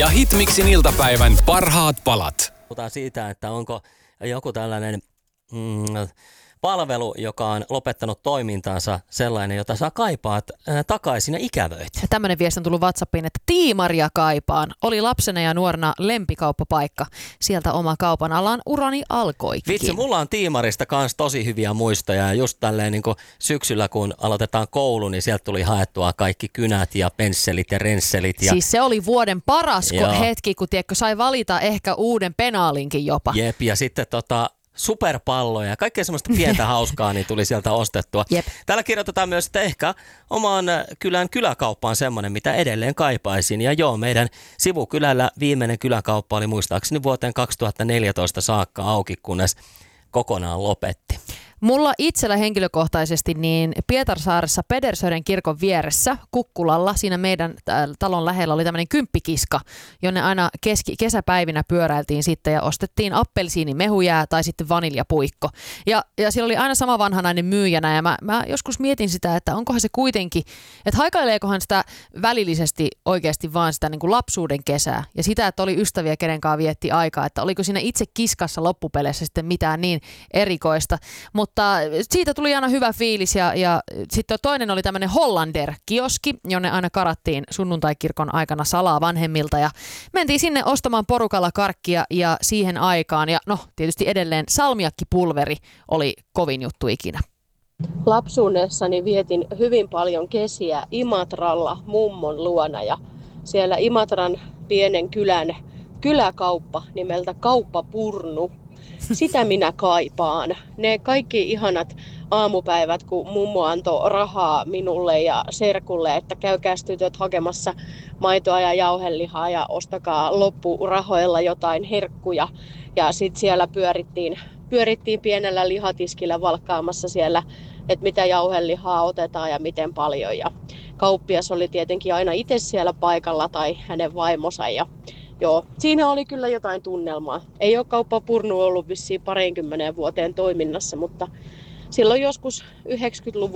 ja Hitmixin iltapäivän parhaat palat. Puhutaan siitä, että onko joku tällainen palvelu, joka on lopettanut toimintaansa sellainen, jota sä kaipaat takaisin ja ikävöit. Tämmöinen viesti on tullut WhatsAppiin, että tiimaria kaipaan. Oli lapsena ja nuorena lempikauppapaikka. Sieltä oma kaupan alan urani alkoikin. Vitsi, mulla on tiimarista kans tosi hyviä muistoja. Ja just tälleen niin kuin syksyllä, kun aloitetaan koulu, niin sieltä tuli haettua kaikki kynät ja pensselit ja rensselit. Ja... Siis se oli vuoden paras hetki, kun tiedätkö, sai valita ehkä uuden penaalinkin jopa. Jep, ja sitten superpalloja ja kaikkea semmoista pientä hauskaa niin tuli sieltä ostettua. Jep. Täällä kirjoitetaan myös, että ehkä oman kylän kyläkauppa on semmoinen, mitä edelleen kaipaisin. Ja joo, meidän sivukylällä viimeinen kyläkauppa oli muistaakseni vuoteen 2014 saakka auki, kunnes kokonaan lopetti. Mulla itsellä henkilökohtaisesti niin Pietarsaaressa Pedersöiden kirkon vieressä Kukkulalla, siinä meidän talon lähellä oli tämmöinen kymppikiska, jonne aina kesäpäivinä pyöräiltiin sitten ja ostettiin appelsiinimehujää tai sitten vaniljapuikko. Ja siellä oli aina sama vanhanainen myyjänä ja mä joskus mietin sitä, että onkohan se kuitenkin, että haikaileekohan sitä välillisesti oikeasti vaan sitä niin kuin lapsuuden kesää ja sitä, että oli ystäviä, kenen kanssa vietti aikaa, että oliko siinä itse kiskassa loppupeleissä sitten mitään niin erikoista. Mutta siitä tuli aina hyvä fiilis ja sitten toinen oli tämmöinen Hollander-kioski, jonne aina karattiin sunnuntaikirkon aikana salaa vanhemmilta ja mentiin sinne ostamaan porukalla karkkia ja siihen aikaan ja no tietysti edelleen salmiakkipulveri oli kovin juttu ikinä. Lapsuudessani vietin hyvin paljon kesiä Imatralla mummon luona ja siellä Imatran pienen kylän kyläkauppa nimeltä Kauppa Purnu. Sitä minä kaipaan. Ne kaikki ihanat aamupäivät, kun mummo antoi rahaa minulle ja serkulle, että käykääs tytöt hakemassa maitoa ja jauhelihaa ja ostakaa loppurahoilla jotain herkkuja. Ja sitten siellä pyörittiin pienellä lihatiskillä valkkaamassa siellä, että mitä jauhelihaa otetaan ja miten paljon. Ja kauppias oli tietenkin aina itse siellä paikalla tai hänen vaimonsa. Joo, siinä oli kyllä jotain tunnelmaa. Ei ole Kauppa Purnu ollut vissiin 20 vuoteen toiminnassa, mutta silloin joskus 90-luvun